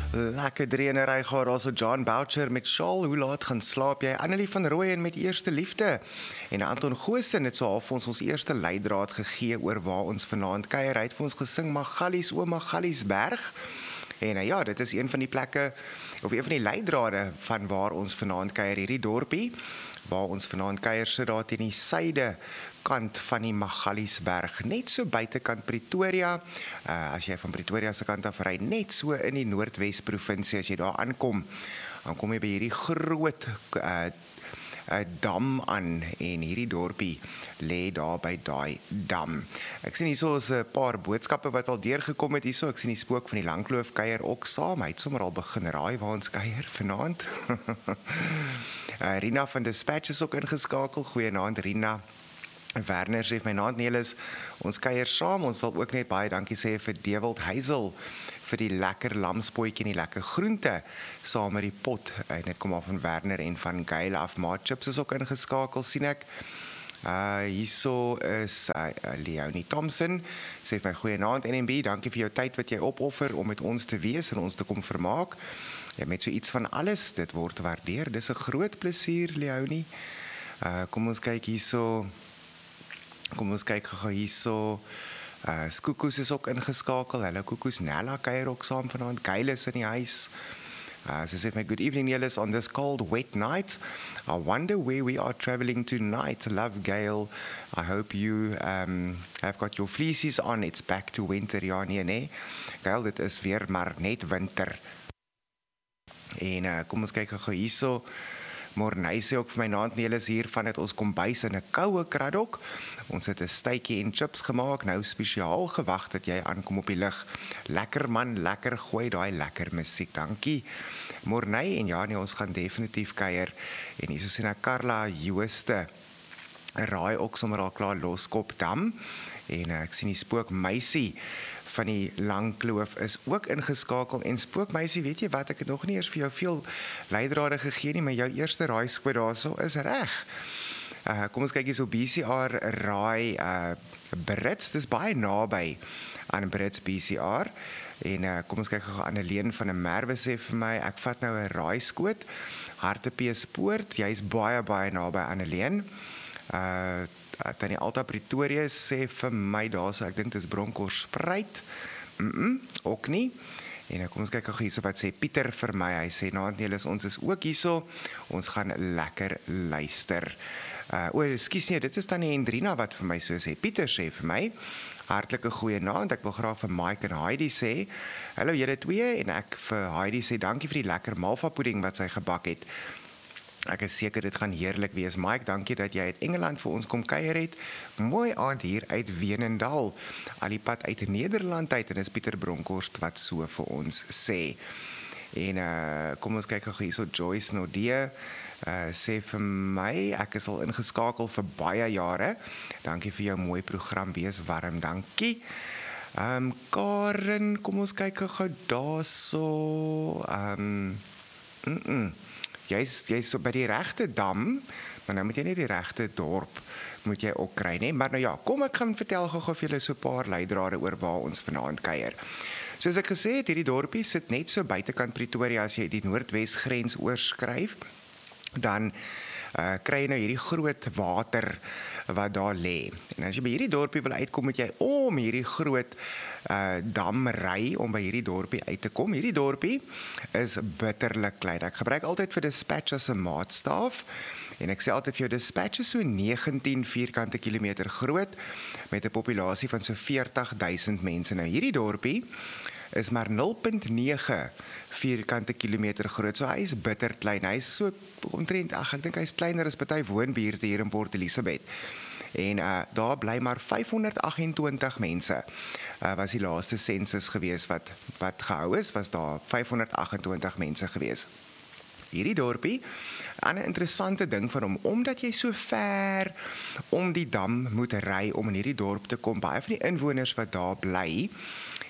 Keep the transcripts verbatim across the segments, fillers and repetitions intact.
Lekker drieënery gehad, daar so John Boucher met Shaal, hoe laat gaan slaap jy? Annelie van Rooyen met Eerste Liefde. En Anton Goosen het so half ons ons eerste leidraad gegee oor waar ons vanaand kuier. Hy het vir ons gesing Magalies o Magaliesberg. En uh, ja, dit is een van die plekke, of een van die leidrade van waar ons vanaand kuier, hierdie dorpie, waar ons vanaand kuier sit daar teen die suide kant van die Magaliesberg, net so buitekant Pretoria. Uh, as jy van Pretoria se kant af ry, net so in die Noordwes provinsie, as jy daar aankom, dan kom jy by hierdie groot uh, uh, dam aan, en hierdie dorpie lê daar by daai dam. Ek sien hierso is 'n paar boodskappe wat al deurgekom het hierso. Ek sien die spook van die Langkloof kuier ook saam. Hy het sommer al begin raai waar ons kuier vanaand. uh, Rina van Dispatch is ook ingeskakel. Goeienaand Rina. Werner sê my naam Nelis, ons kuier saam. Ons wil ook net baie dankie sê vir Dewald Heisel vir die lekker lamspootjie en die lekker groente saam met die pot. En dit kom af van Werner en van Gail af. Maat Chips is ook ingeskakel, sien ek. Uh, hierso is uh, Leonie Thompson, sê my goeienaand N M B, dankie vir jou tyd wat jy opoffer om met ons te wees en ons te kom vermaak. Ja, met so iets van alles, dit word waardeer. Dis 'n groot plesier, Leonie. Uh, kom ons kyk hierso. Kom ons kyk gou hierso. Uh, Skoekoes is ook ingeskakel. Hallo Koekoes, Nella kuier ook saam vanaand. Gail is in die huis. Uh, sy sê my good evening, Nelis, on this cold, wet night. I wonder where we are traveling tonight. Love, Gail. I hope you um, have got your fleeces on. It's back to winter. Ja, nee, nee. Gail, dit is weer maar net winter. En uh, kom ons kyk gou hierso. Morney sê ook vir my naand Nelis hier van het ons kombuis in 'n koue kraddock. Ons het 'n steakie en chips gemaak, nou spesiaal gewag dat jy aankom op die lig. Lekker man, lekker, gooi daai lekker musiek, dankie. Morney, en ja nee, ons gaan definitief kuier. En hier so sien ek Carla Jooste, raai ook sommer al klaar Loskop Dam. En ek sien die spook meisie van die Langkloof is ook ingeskakel. En spookmeisie, weet jy wat, ek het nog nie eers vir jou veel leidrade gegee nie, maar jou eerste raaiskoot daarso is reg. Uh, kom ons kyk hier so B C R raai uh, Brits, dis baie naby aan Brits B C R. En uh, kom ons kyk gou Anneleen van 'n Merwe sê vir my, ek vat nou 'n raaiskoot. Hartbeespoort, jy's baie baie naby Anneleen. Uh, Tannie Alta Pretoria sê vir my daarso, ek dink dit is Bronkhorstspruit. Mm -mm, ook nie. En kom ons kyk gou hierso wat sê Pieter vir my. Hy sê naand Nelis, ons is ook hierso. Ons gaan lekker luister. Uh, o, ekskuus nee, dit is Tannie Hendrina wat vir my so sê. Pieter sê vir my, hartlike goeie naand. Ek wil graag vir Mike en Heidi sê, hallo julle twee, en ek vir Heidi sê dankie vir die lekker malva pudding wat sy gebak het. Ek is seker dit gaan heerlik wees. Mike, dankie dat jy uit Engeland vir ons kom kuier het. Mooi aand hier uit Wenendal. Al die pad uit Nederland uit, en is Pieter Bronkhorst wat so vir ons sê. En uh, kom ons kyk gou hierso Joyce Nodee. Uh, sê vir my, ek is al ingeskakel vir baie jare. Dankie vir jou mooi program, wees warm, dankie. Um, Karen, kom ons kyk gou daarso. Um, mm -mm. Jy's jy's so by die regte dam, maar nou moet jy nie die regte dorp moet jy ook kry, nee. Maar nou ja, kom ek gaan vertel gou-gou vir julle so 'n paar leidrade oor waar ons vanaand kuier. Soos ek gesê het, hierdie dorpie sit net so buitekant Pretoria. As jy die Noordwes grens oorskryf, dan uh, kry jy nou hierdie groot water wat daar lê. En as jy by hierdie dorpie wil uitkom, moet jy om hierdie groot uh, dam ry om by hierdie dorpie uit te kom. Hierdie dorpie is bitterlik klein. Ek gebruik altyd vir Dispatch as 'n maatstaaf. En ek sê altyd vir jou, Dispatch is so negentien vierkante kilometer groot met 'n populasie van so veertig duisend mense. Nou hierdie dorpie is maar nul punt nege vierkante kilometer groot. So hy is bitter klein. Hy is so omtrent, ag ek dink hy is kleiner as party woonbuurte hier in Port Elizabeth. En uh, daar bly maar vyfhonderdagentwintig mense. Uh, was die laaste sensus gewees wat wat gehou is, was daar vyfhonderdagentwintig mense gewees. Hierdie dorpie, 'n ander interessante ding van hom, omdat jy so ver om die dam moet ry om in hierdie dorp te kom, baie van die inwoners wat daar bly,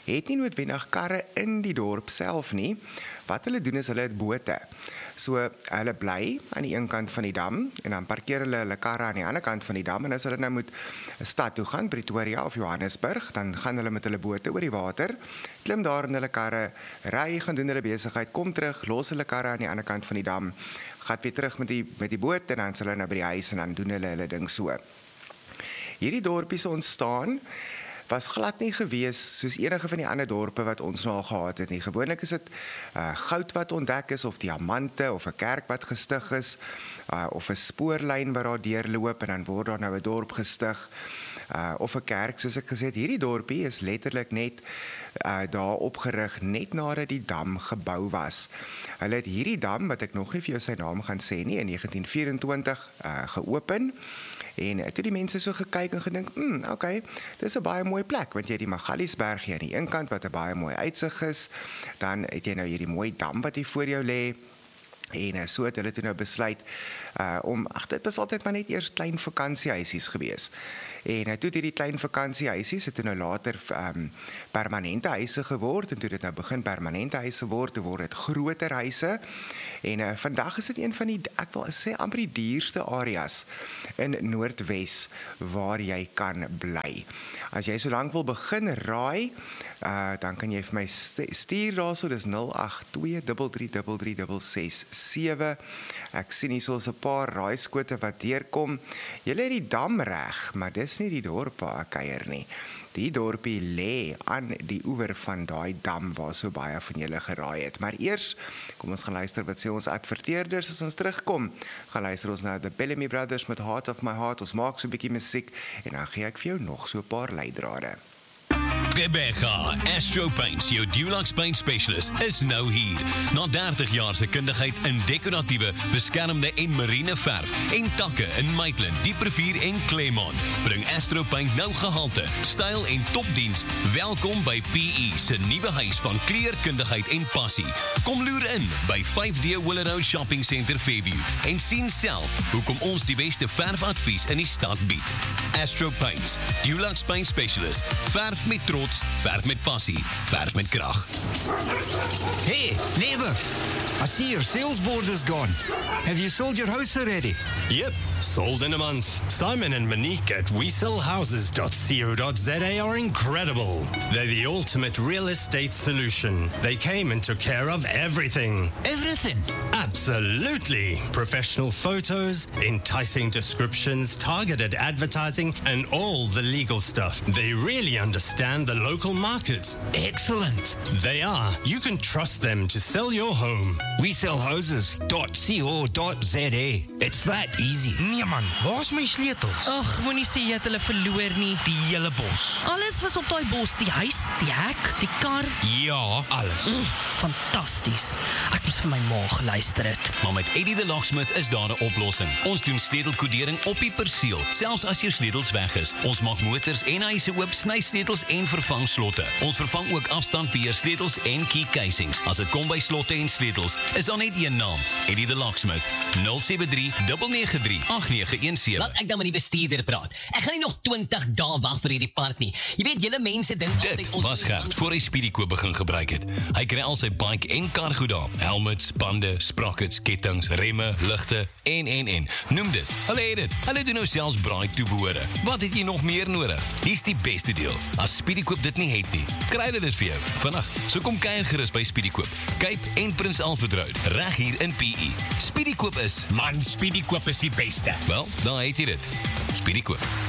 het nie noodwendig karre in die dorp self nie. Wat hulle doen is hulle het bote. So hulle bly aan die een kant van die dam en dan parkeer hulle hulle karre aan die ander kant van die dam en as hulle nou moet 'n stad toe gaan, Pretoria of Johannesburg, dan gaan hulle met hulle bote oor die water, klim daar in hulle karre, ry, gaan doen hulle besigheid, kom terug, los hulle karre aan die ander kant van die dam, gaan weer terug met die met die boot en dan is hulle nou by die huis en dan doen hulle hulle ding so. Hierdie dorpies ontstaan was glad nie gewees soos enige van die ander dorpe wat ons nou al gehad het nie. Gewoonlik is dit uh, goud wat ontdek is, of diamante, of 'n kerk wat gestig is, uh, of 'n spoorlyn wat daar deurloop en dan word daar nou 'n dorp gestig, uh, of 'n kerk, soos ek gesê het. Hierdie dorpie is letterlik net uh, daar opgerig net nadat die dam gebou was. Hulle het hierdie dam, wat ek nog nie vir jou sy naam gaan sê nie, in negentien vyf-en-twintig uh, geopen. En toe die mense so gekyk en gedink, hmm, oké, okay, dis 'n baie mooi plek, want jy het die Magaliesberg hier aan die een kant wat 'n baie mooi uitsig is, dan het jy nou hierdie mooi dam wat hier voor jou lê, en so het hulle toe nou besluit uh, om, ag, dit was altyd maar net eers klein vakansiehuisies gewees. En uh, toe hierdie klein vakansiehuisies het toe nou later um, permanente huise geword, en toe dit nou begin permanente huise word, toe word dit groter huise. En uh, vandag is dit een van die, ek wil sê, amper die duurste areas in Noordwes waar jy kan bly. As jy so lank wil begin raai, uh, dan kan jy vir my stuur daarso, dis nul agt twee drie drie drie drie ses ses sewe. Ek sien hier soos 'n paar raaiskote wat deurkom. Julle het die dam reg, maar dis nie die dorp waar ek kuier nie. Die dorpie lê aan die oewer van daai dam waar so baie van julle geraai het. Maar eers, kom ons gaan luister wat sê ons adverteerders as ons terugkom. Gaan luister ons na The Bellamy Brothers met Heart of My Heart. Ons maak so 'n bietjie musiek en dan gee ek vir jou nog so 'n paar leidrade. Rebecca, Astro Paints, jou Dulux Paint Specialist, is nou hier. Na dertig jaar se kundigheid in dekoratiewe, beskermde en marine verf en takke in Maitland, Dieprivier en Claremont, bring Astro Paint nou gehalte, styl en topdiens. Welkom by P E se nuwe huis van kleurkundigheid en passie. Kom loer in by vyf D Willow Shopping Centre Fairview en sien self hoekom ons die beste verfadvies in die stad bied. Astro Paints, Dulux Paint Specialist, verf met trots, verf met passie, verf met krag. Hey, neighbor, I see your sales board is gone. Have you sold your house already? Yep, sold in a month. Simon and Monique at we sell houses dot co dot z a are incredible. They're the ultimate real estate solution. They came and took care of everything. Everything? Absolutely. Professional photos, enticing descriptions, targeted advertising, and all the legal stuff. They really understand the local market. Excellent. They are. You can trust them to sell your home. we sell houses dot co dot z a. It's that easy. Nee man, waar's my sleutels? Ag, moenie sê jy het hulle verloor nie. Die hele bos. Alles was op daai bos, die huis, die hek, die kar. Ja, alles. Mm, fantasties. Ek moes vir my ma geluister het. Maar met Eddie the Locksmith is daar 'n oplossing. Ons doen sleutelkodering op die perseel, selfs as jou sleutels weg is. Ons maak motors en huise oop, sny sleutels en vervang slotte. Ons vervang ook afstandbeheer sleutels en key casings. As dit kom by slotte en sleutels, is daar net een naam, Eddie the Locksmith. nul sewe drie nege drie agt nege een sewe. Laat ek dan met die bestuurder praat. Ek gaan nie nog twintig dae wag vir hierdie park nie. Jy weet, julle mense dink Dit altyd ons was Gert voor hy Speedykoop begin gebruik het. Hy kry al sy bike en kar goed daar. Helmets, bande, sprockets, kettinge, remme, ligte en en en. Noem dit. Hulle het dit. Hulle doen nou selfs braai toebehore. Wat het jy nog meer nodig? Dis die beste deel. As Speedykoop dit nie het nie, kry hulle dit vir jou. Vandag, so kom kuier gerus by Speedykoop. Cape en Prins Alfred Road, reg hier in P E. Speedykoop is, Man, Speedykoop is die beste. wel, daar het jy dit. Speedykoop.